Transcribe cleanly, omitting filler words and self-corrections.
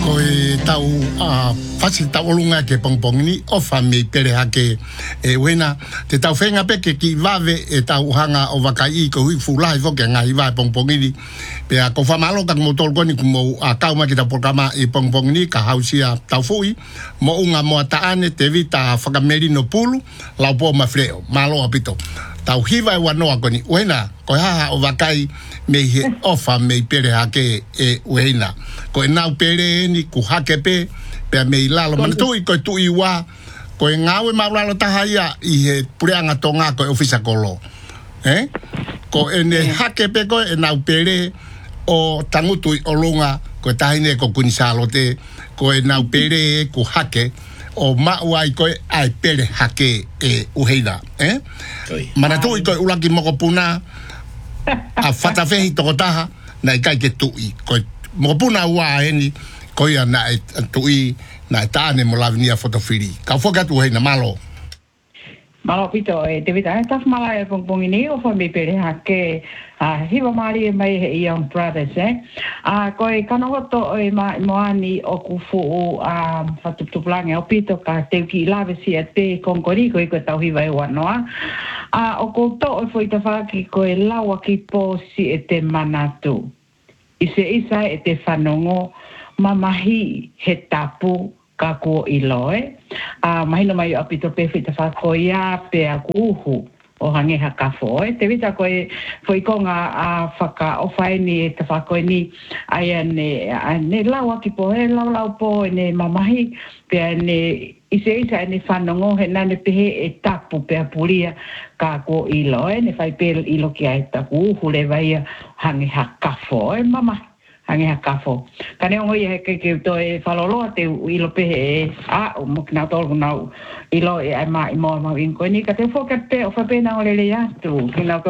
ko e tau fasi tau olunga ke pongpong ni ofa me pere hake e wena te tau whenga pe ke ki vave e tau hanga o wakai ko hui fulai fo ke ngai vai pongpong ni pe a ko famalo ka motol ko ni kumo a kauma ki ta programa e pongpong ni ka hausia tau fui mo unga mo taane te vita whakamerino pulu lau po mafreo malo apito tau hiva e wanoa ko ni wena ko haha o wakai me he ofa me pere hake e wena ko e nau pere ni ku hake pe me lalo man tu ko tu iwa ko e ngawe maulalo tahaya i he pureanga tonga ko e ofisa kolo ko ene hake pe ko e nau pere o tangutu o lunga ko tahine ko kunisalo te ko e nau pere ku hake o mauai ko ai pere hake e uheina mana tu ko ulaki moko puna a fata fehi tokotaha na ikai ke tui ko moko puna ua eni ko ia na tui na taane mo lavinia fotofiri ka foka tu heina malo pito te vita taf mala e pongpongi ni o fami pere hake hiva mari e mai he young brothers ko e kanohoto e moani o kufu fatuplange o pito ka te ki lave si te konkori ko ko tau hiva e wanoa o ko to o foi ta faki ko e lawa ki po si e te manatu isa e te whanongo mamahi he tapu ka ko iloe mahino mai apito pe fita fa ko ia pe a kuhu o hange ha ka foi te vita ko foi konga a faka o faini te fa ko ni ai ne lawa ki po e lawa po ne mamahi pe ne isa ne fanongo he nane pe e tapu pe pulia ka ko iloe ne fai pe ilo ki ai ta kuhu le vai hange ha ka foi mama hange ha kafo. Kane ongo ia ke to e faloloa te ilo pe o mokina tolu nau ilo e ai mai mo inko ni ka te foka pe o fa pe na ole le ya tu kina